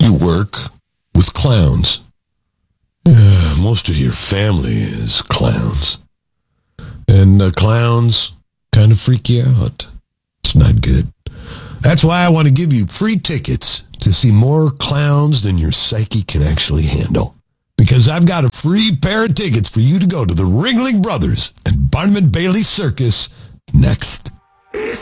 You work with clowns. Most of your family is clowns. And clowns kind of freak you out. It's not good. That's why I want to give you free tickets to see more clowns than your psyche can actually handle. Because I've got a free pair of tickets for you to go to the Ringling Brothers and Barnum and Bailey Circus next